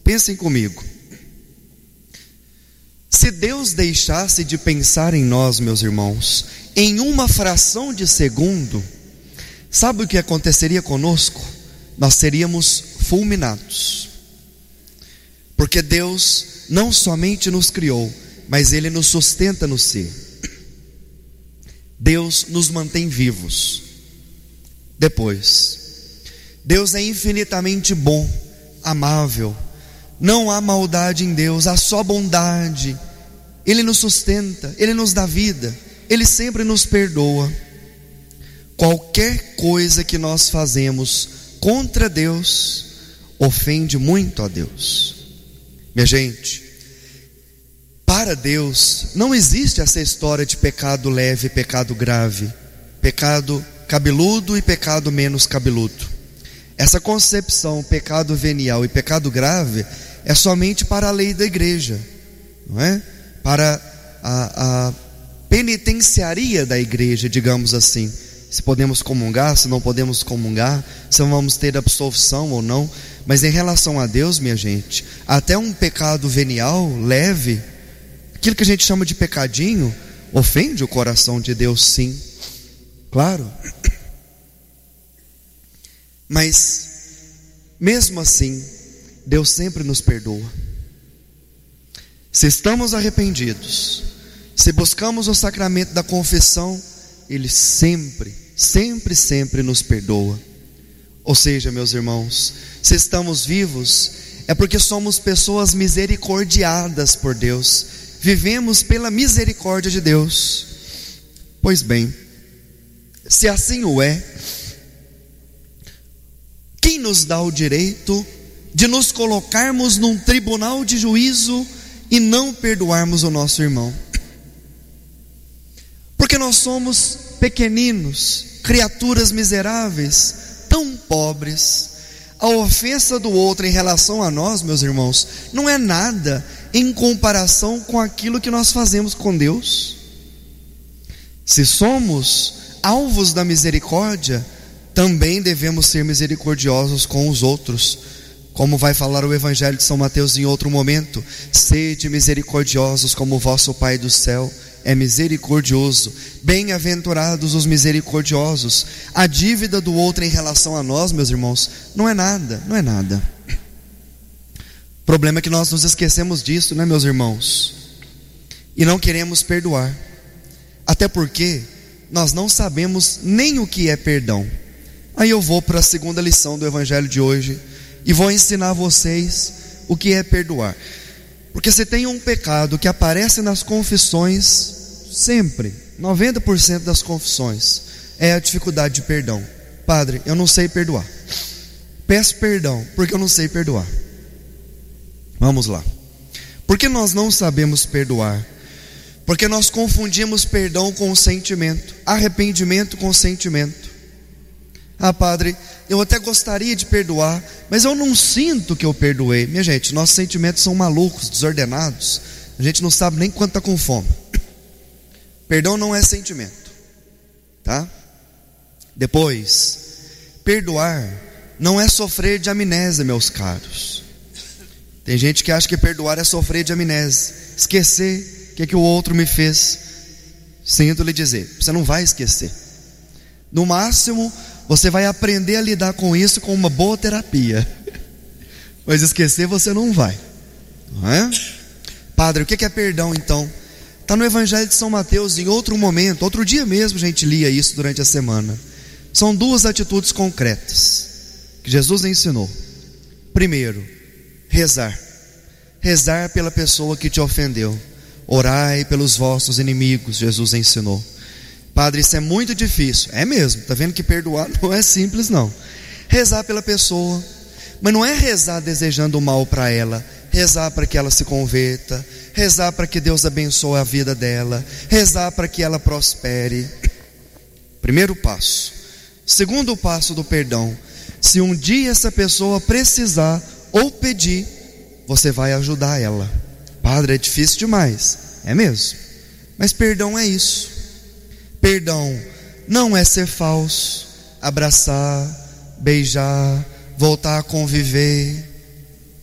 Pensem comigo. Se Deus deixasse de pensar em nós, meus irmãos, em uma fração de segundo, sabe o que aconteceria conosco? Nós seríamos fulminados. Porque Deus não somente nos criou, mas Ele nos sustenta no ser. Deus nos mantém vivos. Depois, Deus é infinitamente bom, amável. Não há maldade em Deus, há só bondade. Ele nos sustenta, Ele nos dá vida, Ele sempre nos perdoa. Qualquer coisa que nós fazemos contra Deus ofende muito a Deus. Minha gente, para Deus não existe essa história de pecado leve e pecado grave, pecado cabeludo e pecado menos cabeludo. Essa concepção, pecado venial e pecado grave, é somente para a lei da igreja, não é? Para a penitenciaria da igreja, digamos assim. Se podemos comungar, se não podemos comungar, se vamos ter absolvição ou não. Mas em relação a Deus, minha gente, até um pecado venial, leve, aquilo que a gente chama de pecadinho, ofende o coração de Deus, sim. Claro. Mas, mesmo assim, Deus sempre nos perdoa. Se estamos arrependidos, se buscamos o sacramento da confissão, Ele sempre nos perdoa. Ou seja, meus irmãos, se estamos vivos, é porque somos pessoas misericordiadas por Deus, vivemos pela misericórdia de Deus. Pois bem, se assim o é, quem nos dá o direito de nos colocarmos num tribunal de juízo e não perdoarmos o nosso irmão? Porque nós somos pequeninos, criaturas miseráveis, tão pobres. A ofensa do outro em relação a nós, meus irmãos, não é nada em comparação com aquilo que nós fazemos com Deus. Se somos alvos da misericórdia, também devemos ser misericordiosos com os outros. Como vai falar o Evangelho de São Mateus em outro momento: sede misericordiosos como o vosso Pai do céu é misericordioso. Bem-aventurados os misericordiosos. A dívida do outro em relação a nós, meus irmãos, não é nada. O problema é que nós nos esquecemos disso, né, meus irmãos? E não queremos perdoar. Até porque nós não sabemos nem o que é perdão. Aí eu vou para a segunda lição do Evangelho de hoje e vou ensinar a vocês o que é perdoar. Porque se tem um pecado que aparece nas confissões, sempre, 90% das confissões, é a dificuldade de perdão. Padre, eu não sei perdoar. Peço perdão, porque eu não sei perdoar. Vamos lá. Por que nós não sabemos perdoar? Porque nós confundimos perdão com sentimento, arrependimento com sentimento. Ah, padre, eu até gostaria de perdoar, mas eu não sinto que eu perdoei. Minha gente, nossos sentimentos são malucos, desordenados. A gente não sabe nem quando está com fome. Perdão não é sentimento, tá? Depois, perdoar não é sofrer de amnésia, meus caros. Tem gente que acha que perdoar é sofrer de amnésia, esquecer o que o outro me fez. Sinto lhe dizer, você não vai esquecer. No máximo, você vai aprender a lidar com isso com uma boa terapia. Mas esquecer você não vai, não é? Padre, o que é perdão então? Está no Evangelho de São Mateus, em outro momento, outro dia mesmo a gente lia isso durante a semana. São duas atitudes concretas que Jesus ensinou. Primeiro, rezar. Rezar pela pessoa que te ofendeu. Orai pelos vossos inimigos, Jesus ensinou. Padre, isso é muito difícil. É mesmo, está vendo que perdoar não é simples não. Rezar pela pessoa, mas não é rezar desejando o mal para ela. Rezar para que ela se converta, rezar para que Deus abençoe a vida dela, rezar para que ela prospere. Primeiro passo. Segundo passo do perdão: se um dia essa pessoa precisar ou pedir, você vai ajudar ela. Padre, é difícil demais. É mesmo, mas perdão é isso. Perdão não é ser falso, abraçar, beijar, voltar a conviver.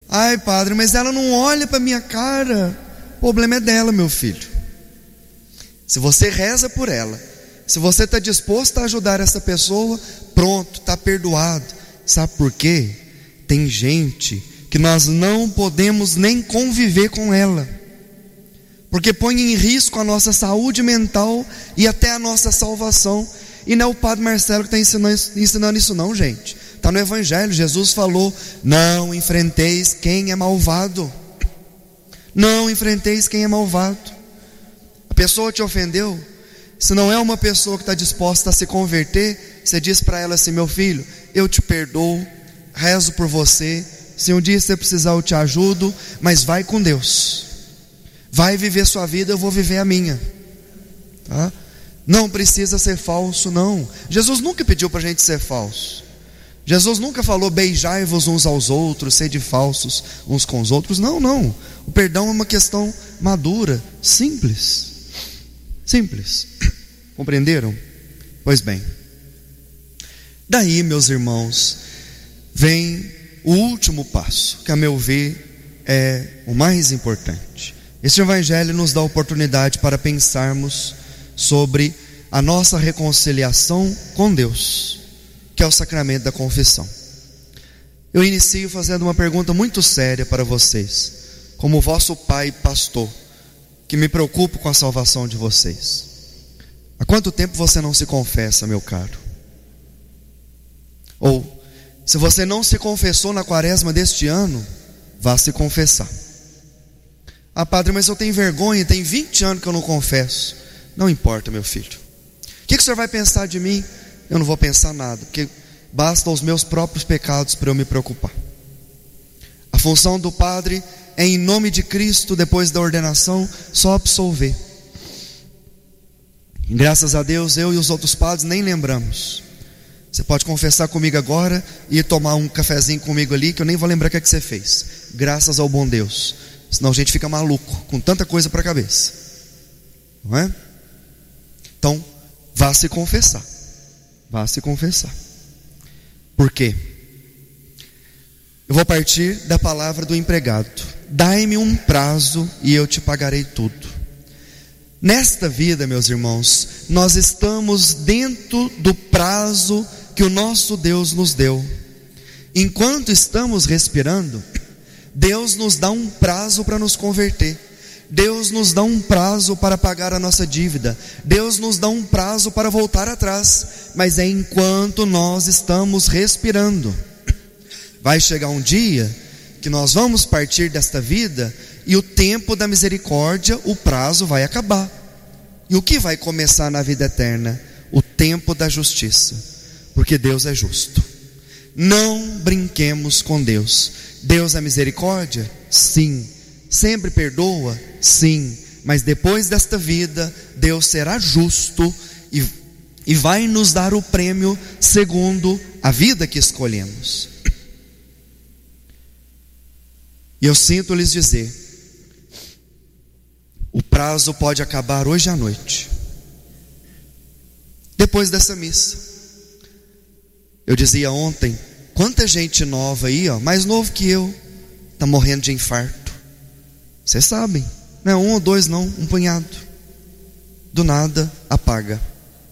Ai, padre, mas ela não olha para minha cara. O problema é dela, meu filho. Se você reza por ela, se você está disposto a ajudar essa pessoa, pronto, está perdoado. Sabe por quê? Tem gente que nós não podemos nem conviver com ela, porque põe em risco a nossa saúde mental e até a nossa salvação. E não é o padre Marcelo que está ensinando isso não, gente. Está no Evangelho. Jesus falou: não enfrenteis quem é malvado. Não enfrenteis quem é malvado. A pessoa te ofendeu, se não é uma pessoa que está disposta a se converter, você diz para ela assim: meu filho, eu te perdoo, rezo por você, se um dia você precisar eu te ajudo, mas vai com Deus, vai viver sua vida, eu vou viver a minha, tá? Não precisa ser falso, não. Jesus nunca pediu para a gente ser falso. Jesus nunca falou: beijai-vos uns aos outros, sede falsos uns com os outros. Não, não. O perdão é uma questão madura, simples. Simples. Compreenderam? Pois bem. Daí, meus irmãos, vem o último passo, que a meu ver é o mais importante. Este Evangelho nos dá a oportunidade para pensarmos sobre a nossa reconciliação com Deus, que é o sacramento da confissão. Eu inicio fazendo uma pergunta muito séria para vocês, como vosso pai pastor, que me preocupo com a salvação de vocês. Há quanto tempo você não se confessa, meu caro? Ou, se você não se confessou na quaresma deste ano, vá se confessar. Ah, padre, mas eu tenho vergonha, tem 20 anos que eu não confesso. Não importa, meu filho. O que o senhor vai pensar de mim? Eu não vou pensar nada, porque basta os meus próprios pecados para eu me preocupar. A função do padre é, em nome de Cristo, depois da ordenação, só absolver. E graças a Deus, eu e os outros padres nem lembramos. Você pode confessar comigo agora e tomar um cafezinho comigo ali, que eu nem vou lembrar o que é que você fez. Graças ao bom Deus. Senão a gente fica maluco, com tanta coisa para a cabeça. Não é? Então, vá se confessar. Vá se confessar. Por quê? Eu vou partir da palavra do empregado: dai-me um prazo e eu te pagarei tudo. Nesta vida, meus irmãos, nós estamos dentro do prazo que o nosso Deus nos deu. Enquanto estamos respirando, Deus nos dá um prazo para nos converter. Deus nos dá um prazo para pagar a nossa dívida. Deus nos dá um prazo para voltar atrás. Mas é enquanto nós estamos respirando. Vai chegar um dia que nós vamos partir desta vida e o tempo da misericórdia, o prazo vai acabar. E o que vai começar na vida eterna? O tempo da justiça. Porque Deus é justo. Não brinquemos com Deus. Deus é misericórdia? Sim. Sempre perdoa? Sim. Mas depois desta vida, Deus será justo e vai nos dar o prêmio segundo a vida que escolhemos. E eu sinto lhes dizer, o prazo pode acabar hoje à noite, depois dessa missa. Eu dizia ontem, quanta gente nova aí, mais novo que eu, está morrendo de infarto. Vocês sabem, não é um ou dois não, um punhado. Do nada apaga.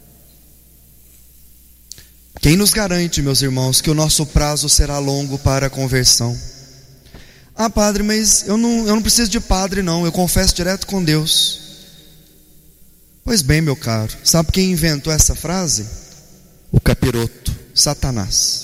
Quem nos garante, meus irmãos, que o nosso prazo será longo para a conversão? Ah, padre, mas eu não preciso de padre não, eu confesso direto com Deus. Pois bem, meu caro, sabe quem inventou essa frase? O capiroto, Satanás.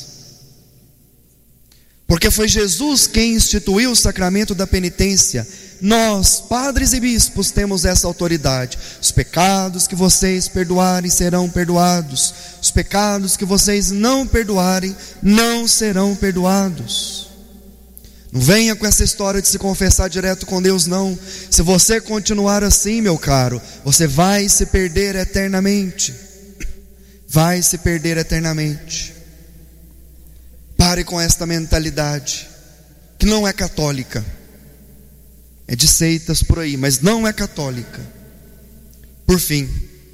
Porque foi Jesus quem instituiu o sacramento da penitência. Nós, padres e bispos, temos essa autoridade. Os pecados que vocês perdoarem serão perdoados. Os pecados que vocês não perdoarem não serão perdoados. Não venha com essa história de se confessar direto com Deus, não. Se você continuar assim, meu caro, você vai se perder eternamente. Vai se perder eternamente. Pare com esta mentalidade, que não é católica. É de seitas por aí, mas não é católica. Por fim,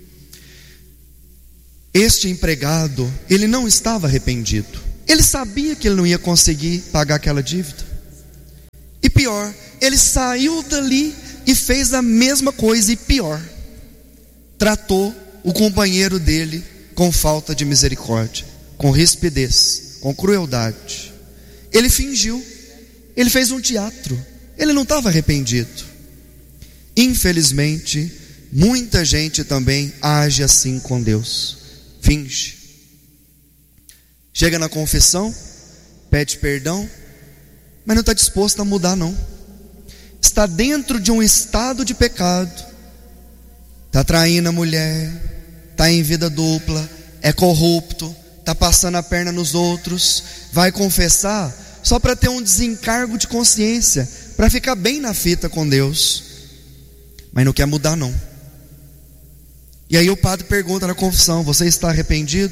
este empregado, ele não estava arrependido. Ele sabia que ele não ia conseguir pagar aquela dívida. pior, ele saiu dali e fez a mesma coisa e pior. Tratou o companheiro dele com falta de misericórdia, com rispidez, com crueldade. Ele fingiu, ele fez um teatro, ele não estava arrependido. Infelizmente, muita gente também age assim com Deus, finge. Chega na confissão, pede perdão, mas não está disposto a mudar não. Está dentro de um estado de pecado, está traindo a mulher, está em vida dupla, é corrupto, está passando a perna nos outros, vai confessar só para ter um desencargo de consciência, para ficar bem na fita com Deus, mas não quer mudar não. E aí o padre pergunta na confissão: você está arrependido?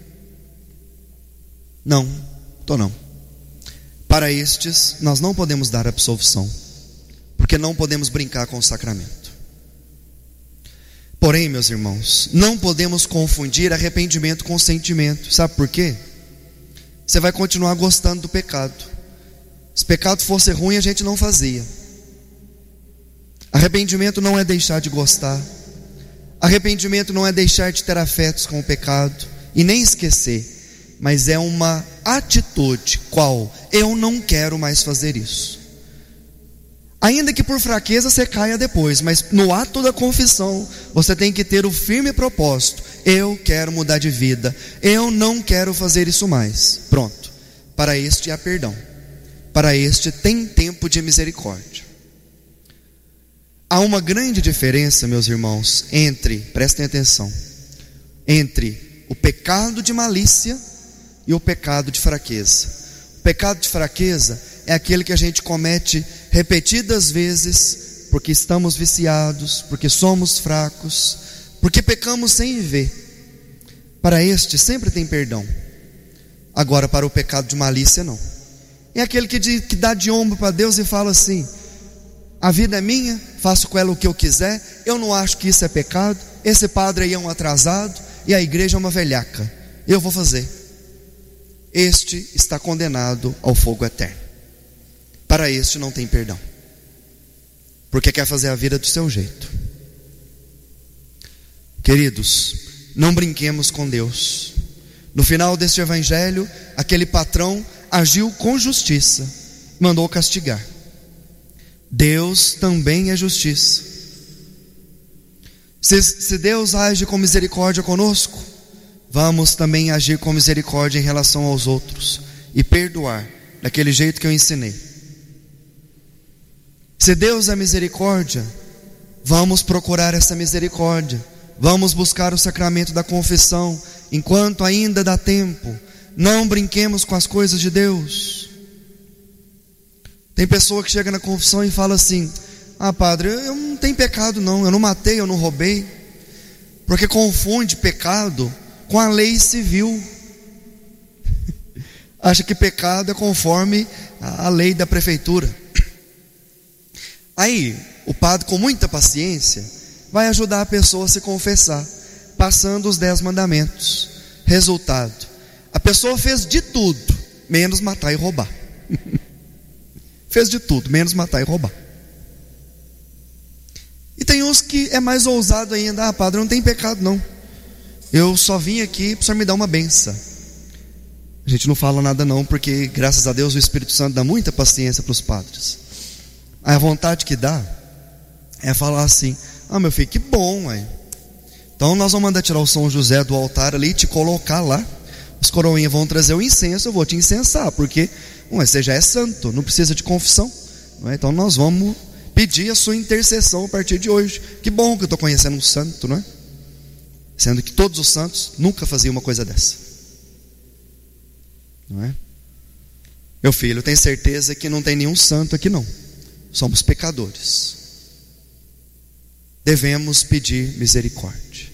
Não, estou não. Para estes nós não podemos dar absolvição, porque não podemos brincar com o sacramento. Porém, meus irmãos, não podemos confundir arrependimento com sentimento. Sabe por quê? Você vai continuar gostando do pecado. Se pecado fosse ruim, a gente não fazia. Arrependimento não é deixar de gostar. Arrependimento não é deixar de ter afetos com o pecado e nem esquecer, mas é uma atitude. Qual? Eu não quero mais fazer isso. Ainda que por fraqueza você caia depois, mas no ato da confissão você tem que ter o firme propósito: eu quero mudar de vida, eu não quero fazer isso mais. Pronto. Para este há perdão, para este tem tempo de misericórdia. Há uma grande diferença, meus irmãos, prestem atenção, entre o pecado de malícia e o pecado de fraqueza. O pecado de fraqueza é aquele que a gente comete repetidas vezes, porque estamos viciados, porque somos fracos, porque pecamos sem ver. Para este sempre tem perdão. Agora para o pecado de malícia não. É aquele que dá de ombro para Deus e fala assim: a vida é minha, faço com ela o que eu quiser, eu não acho que isso é pecado, esse padre aí é um atrasado e a igreja é uma velhaca, eu vou fazer. Este está condenado ao fogo eterno. Para este não tem perdão, porque quer fazer a vida do seu jeito. Queridos, não brinquemos com Deus. No final deste evangelho, aquele patrão agiu com justiça, mandou castigar. Deus também é justiça. Se Deus age com misericórdia conosco, vamos também agir com misericórdia em relação aos outros e perdoar daquele jeito que eu ensinei. Se Deus é misericórdia, vamos procurar essa misericórdia, vamos buscar o sacramento da confissão enquanto ainda dá tempo. Não brinquemos com as coisas de Deus. Tem pessoa que chega na confissão e fala assim: ah, padre, eu não tenho pecado não, eu não matei, eu não roubei. Porque confunde pecado com a lei civil. Acha que pecado é conforme a lei da prefeitura. Aí o padre, com muita paciência, vai ajudar a pessoa a se confessar, passando os 10 mandamentos. Resultado: a pessoa fez de tudo menos matar e roubar. Fez de tudo menos matar e roubar. E tem uns que é mais ousado ainda: ah, padre, não tem pecado não, eu só vim aqui para o senhor me dar uma benção. A gente não fala nada não, porque graças a Deus o Espírito Santo dá muita paciência para os padres. A vontade que dá é falar assim: ah, meu filho, que bom, ué. Então nós vamos mandar tirar o São José do altar ali e te colocar lá. Os coroinhas vão trazer o incenso, eu vou te incensar, porque você já é santo, não precisa de confissão, não é? Então nós vamos pedir a sua intercessão a partir de hoje. Que bom que eu estou conhecendo um santo, não é? Sendo que todos os santos nunca faziam uma coisa dessa, não é? Meu filho, eu tenho certeza que não tem nenhum santo aqui não. Somos pecadores. Devemos pedir misericórdia.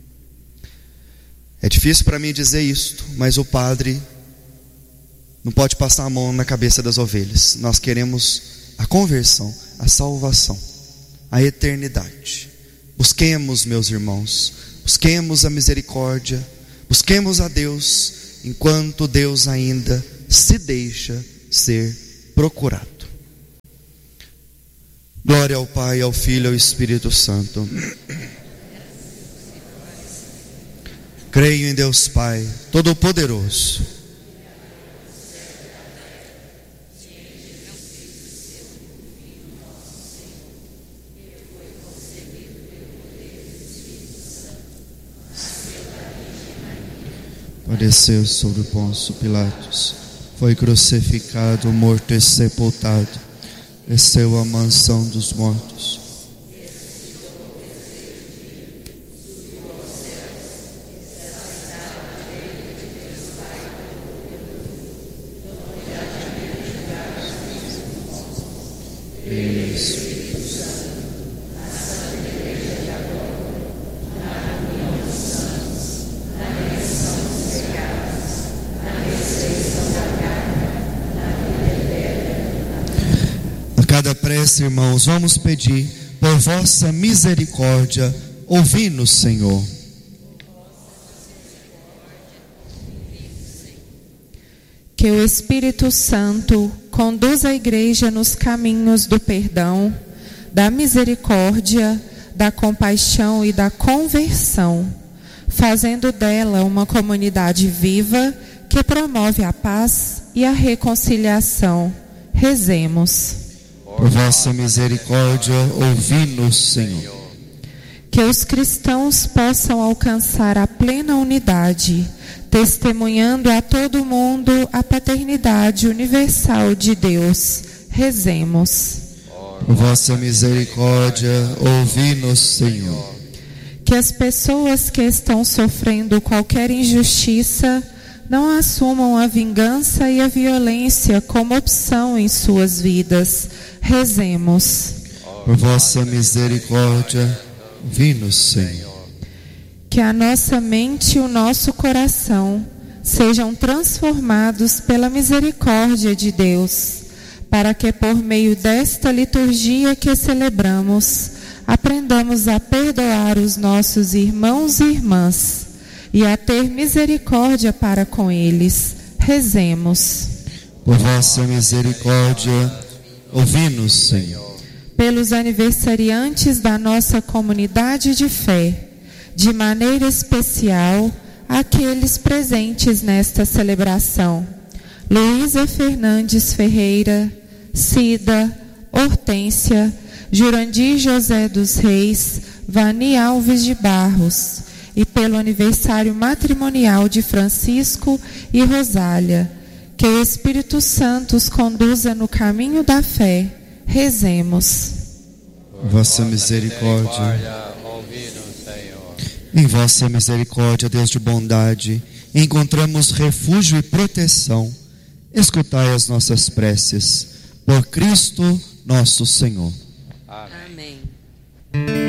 É difícil para mim dizer isto, mas o padre não pode passar a mão na cabeça das ovelhas. Nós queremos a conversão, a salvação, a eternidade. Busquemos, meus irmãos, busquemos a misericórdia, busquemos a Deus, enquanto Deus ainda se deixa ser procurado. Glória ao Pai, ao Filho e ao Espírito Santo. Creio em Deus Pai, Todo-Poderoso, padeceu sobre Pôncio Pilatos, foi crucificado, morto e sepultado, desceu à mansão dos mortos. Cada prece, irmãos, vamos pedir por vossa misericórdia, ouvi-nos, Senhor. Que o Espírito Santo conduza a Igreja nos caminhos do perdão, da misericórdia, da compaixão e da conversão, fazendo dela uma comunidade viva que promove a paz e a reconciliação. Rezemos. Por vossa misericórdia, ouvi-nos, Senhor. Que os cristãos possam alcançar a plena unidade, testemunhando a todo mundo a paternidade universal de Deus. Rezemos. Por vossa misericórdia, ouvi-nos, Senhor. Que as pessoas que estão sofrendo qualquer injustiça não assumam a vingança e a violência como opção em suas vidas. Rezemos. Por vossa misericórdia, ouvi-nos, Senhor. Que a nossa mente e o nosso coração sejam transformados pela misericórdia de Deus, para que por meio desta liturgia que celebramos, aprendamos a perdoar os nossos irmãos e irmãs e a ter misericórdia para com eles. Rezemos. Por vossa misericórdia, ouvi-nos, Senhor. Pelos aniversariantes da nossa comunidade de fé, de maneira especial, aqueles presentes nesta celebração: Luísa Fernandes Ferreira, Cida, Hortência, Jurandir José dos Reis, Vani Alves de Barros, e pelo aniversário matrimonial de Francisco e Rosália. Que o Espírito Santo os conduza no caminho da fé. Rezemos. Vossa misericórdia, em vossa misericórdia, Deus de bondade, encontramos refúgio e proteção. Escutai as nossas preces. Por Cristo nosso Senhor.